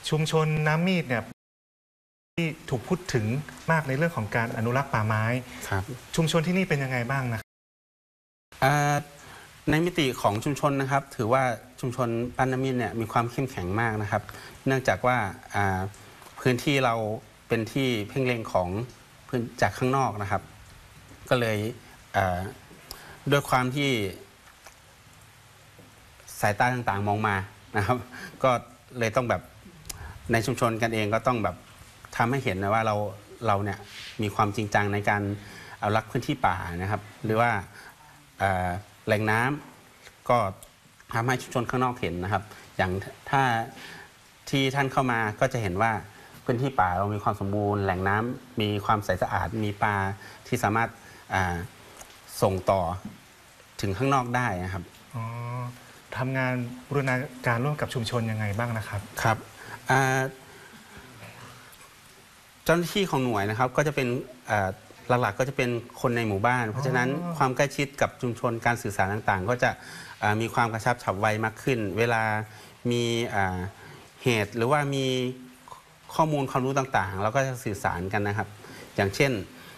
ชุมชนน้ำมีดเนี่ยที่ถูกพูดถึงมากในเรื่องของการอนุรักษ์ป่าไม้ครับชุมชนที่นี่เป็นยังไงบ้างนะในมิติของชุมชนนะครับถือว่าชุมชนบ้านน้ำมีดเนี่ยมีความเข้มแข็งมากนะครับเนื่องจากว่าพื้นที่เราเป็นที่เพ่งเล็งของพื้นจากข้างนอกนะครับก็เลยด้วยความที่สายตาต่างๆมองมานะครับก็เลยต้องแบบในชุมชนกันเองก็ต้องแบบทำให้เห็นนะว่าเราเนี่ยมีความจริงจังในการเอารักพื้นที่ป่านะครับหรือว่าแหล่งน้ำก็ทำให้ชุมชนข้างนอกเห็นนะครับอย่างถ้าที่ท่านเข้ามาก็จะเห็นว่าพื้นที่ป่าเรามีความสมบูรณ์แหล่งน้ำมีความใสสะอาดมีปลาที่สามารถส่งต่อถึงข้างนอกได้นะครับทำงานบูรณาการร่วมกับชุมชนยังไงบ้างนะครับครับเจ้าหน้าที่ของหน่วยนะครับก็จะเป็นหลักๆก็จะเป็นคนในหมู่บ้านเพราะฉะนั้นความใกล้ชิดกับชุมชนการสื่อสารต่างๆก็จะมีความกระชับฉับไวมากขึ้นเวลามีเหตุหรือว่ามีข้อมูลความรู้ต่างๆเราก็จะสื่อสารกันนะครับอย่างเช่น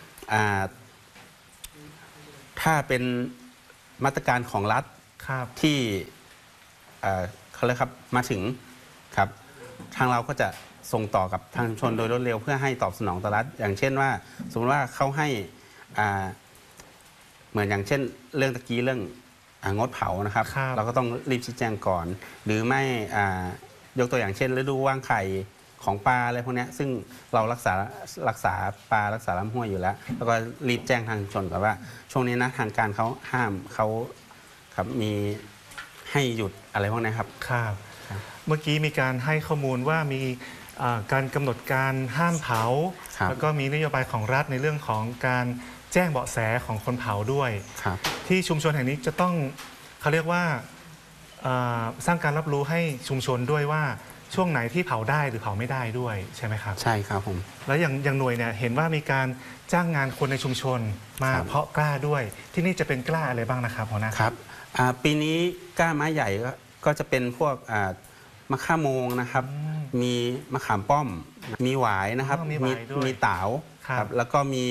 ถ้าเป็นมาตรการของรัฐที่เขาเรียกครับมาถึงครับทางเราก็จะส่งต่อกับทางชุมชนโดยรวดเร็วเพื่อให้ตอบสนองต่อรัฐอย่างเช่นว่าสมมติว่าเขาให้เหมือนอย่างเช่นเรื่องตะกี้เรื่องงดเผานะครับเราก็ต้องรีบชี้แจงก่อนหรือไม่ยกตัวอย่างเช่นฤดูวางไข่ของปลาอะไรพวกนี้ซึ่งเรารักษาปลารักษาลำห้วยอยู่แล้วแล้วก็รีบแจ้งทางชุมชนก่อนว่าช่วงนี้นะทางการเขาห้ามเขาครับมีให้หยุดอะไรพวกนี้ครับครับเมื่อกี้มีการให้ข้อมูลว่ามีการกำหนดการห้ามเผาแล้วก็มีนโยบายของรัฐในเรื่องของการแจ้งเบาะแสของคนเผาด้วยที่ชุมชนแห่งนี้จะต้องเขาเรียกว่าสร้างการรับรู้ให้ชุมชนด้วยว่าช่วงไหนที่เผาได้หรือเผาไม่ได้ด้วยใช่ไหมครับใช่ครับผมแล้วอย่างหน่วยเนี่ยเห็นว่ามีการจ้างงานคนในชุมชนมาเพาะกล้าด้วยที่นี่จะเป็นกล้าอะไรบ้างนะครับหัวหน้าครับปีนี้กล้าไม้ใหญ่ก็จะเป็นพวกมะข่าโมงนะครับมีมะขามป้อมมีหวายนะครับมีเต๋าครับแล้วก็มี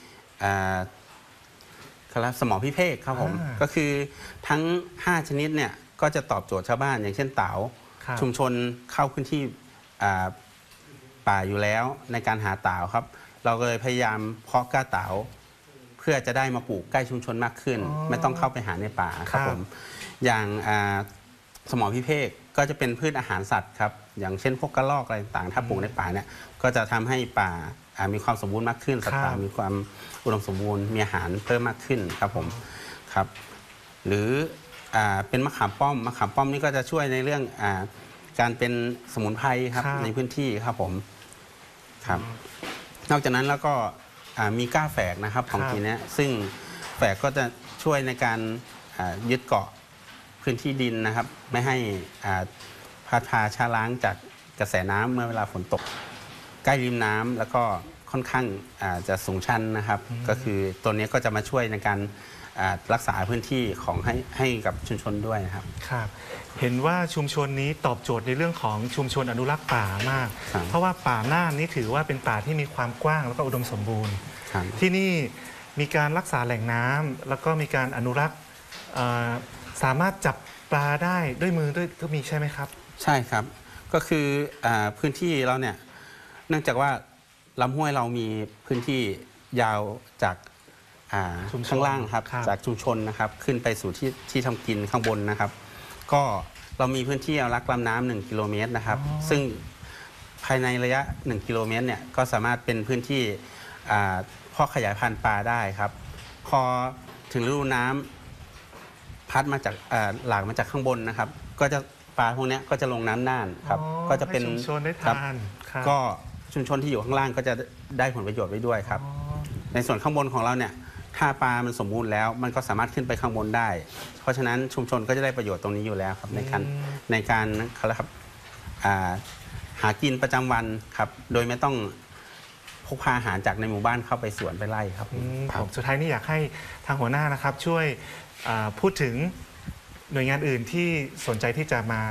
สมอพิเภกครับผมก็คือทั้ง5ชนิดเนี่ยก็จะตอบโจทย์ชาวบ้านอย่างเช่นเต๋าชุมชนเข้าพื้นที่ป่าอยู่แล้วในการหาเต๋าครับเราก็เลยพยายามเพาะกล้าเต๋าเพื่อจะได้มาปลูกใกล้ชุมชนมากขึ้นไม่ต้องเข้าไปหาในป่าครับผมอย่างสมอพิเภกก็จะเป็นพืชอาหารสัตว์ครับอย่างเช่นพวกกระรอกอะไรต่างๆถ้าปลูกในป่าเนี่ยก็จะทำให้ป่ามีความสมบูรณ์มากขึ้นสัตว์ป่ามีความอุดมสมบูรณ์มีอาหารเพิ่มมากขึ้นครับผมครับหรือเป็นมะขามป้อมนี่ก็จะช่วยในเรื่องการเป็นสมุนไพรครับในพื้นที่ครับผมครับนอกจากนั้นแล้วก็มีก้าแฝกนะครับของทีนี้ซึ่งแฝกก็จะช่วยในการยึดเกาะพื้นที่ดินนะครับไม่ให้พัดพาชะล้างจากกระแสน้ำเมื่อเวลาฝนตกใกล้ริมน้ำแล้วก็ค่อนข้างจะสูงชันนะครับก็คือตัวนี้ก็จะมาช่วยในการรักษาพื้นที่ของให้กับชุมชนด้วยนะครับครับเห็นว่าชุมชนนี้ตอบโจทย์ในเรื่องของชุมชนอนุรักษ์ป่ามากเพราะว่าป่าน่านนี้ถือว่าเป็นป่าที่มีความกว้างแล้วก็อุดมสมบูรณ์ที่นี่มีการรักษาแหล่งน้ำแล้วก็มีการอนุรักษ์สามารถจับปลาได้ด้วยมือด้วยก็มีใช่ไหมครับใช่ครับก็คือพื้นที่เราเนี่ยเนื่องจากว่าลำห้วยเรามีพื้นที่ยาวจากข้างล่างครับจากชุมชนนะครับขึ้นไปสู่ที่ทำกินข้างบนนะครับก็เรามีพื้นที่อนุรักษ์ลำน้ำ1 กิโลเมตรนะครับซึ่งภายในระยะ1 กิโลเมตรเนี่ยก็สามารถเป็นพื้นที่เพาะขยายพันธุ์ปลาได้ครับพอถึงฤดูน้ำพัดมาจากหลากมาจากข้างบนนะครับก็จะปลาพวกนี้ก็จะลงน้ำน่านครับก็จะเป็นชุมชนได้ทานก็ชุมชนที่อยู่ข้างล่างก็จะได้ผลประโยชน์ไปด้วยครับในส่วนข้างบนของเราเนี่ยถ้าปลามันสมบูรณ์แล้วมันก็สามารถขึ้นไปข้างบนได้เพราะฉะนั้นชุมชนก็จะได้ประโยชน์ตรงนี้อยู่แล้วครับในการเขาเรียกครับหากินประจำวันครับโดยไม่ต้องพกพาอาหารจากในหมู่บ้านเข้าไปสวนไปไร่ครับผมสุดท้ายนี้อยากให้ทางหัวหน้านะครับช่วยพูดถึงหน่วยงานอื่นที่สนใจที่จะมา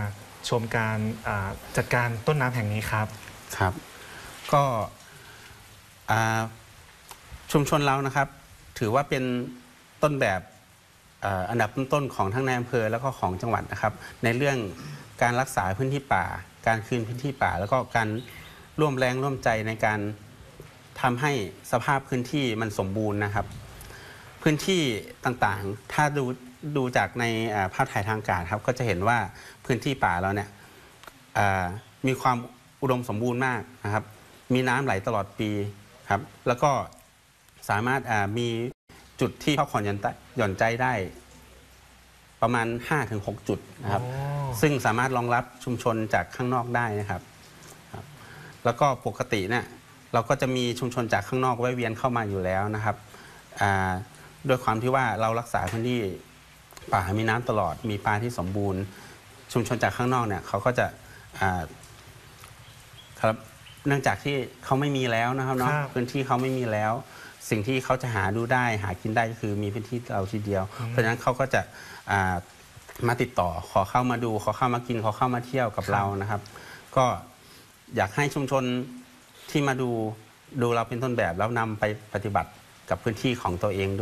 ชมการจัดการต้นน้ำแห่งนี้ครับครับก็ชุมชนเรานะครับถือว่าเป็นต้นแบบอันดับต้นๆของทั้งในอำเภอแล้วก็ของจังหวัดนะครับในเรื่องการรักษาพื้นที่ป่าการคืนพื้นที่ป่าแล้วก็การร่วมแรงร่วมใจในการทำให้สภาพพื้นที่มันสมบูรณ์นะครับพื้นที่ต่างๆถ้าดูจากในภาพถ่ายทางอากาศครับก็จะเห็นว่าพื้นที่ป่าเราเนี่ยมีความอุดมสมบูรณ์มากนะครับมีน้ำไหลตลอดปีครับแล้วก็สามารถมีจุดที่พักผ่อนหย่อนใจได้ประมาณ 5-6 จุดนะครับซึ่งสามารถรองรับชุมชนจากข้างนอกได้นะครับแล้วก็ปกติเนี่ยเราก็จะมีชุมชนจากข้างนอกแวะเวียนเข้ามาอยู่แล้วนะครับด้วยความที่ว่าเรารักษาพื้นที่ป่ามีน้ำตลอดมีปลาที่สมบูรณ์ชุมชนจากข้างนอกเนี่ยเขาก็จะครับเนื่องจากที่เขาไม่มีแล้วนะครับเนาะพื้นที่เขาไม่มีแล้วสิ่งที่เขาจะหาดูได้หากินได้ก็คือมีพื้นที่เราทีเดียวเพราะฉะนั้นเขาก็จะมาติดต่อขอเข้ามาดูขอเข้ามากินขอเข้ามาเที่ยวกับเรานะครับก็อยากให้ชุมชนที่มาดูเราเป็นต้นแบบแล้วนำไปปฏิบัติกับพื้นที่ของตัวเองด้วย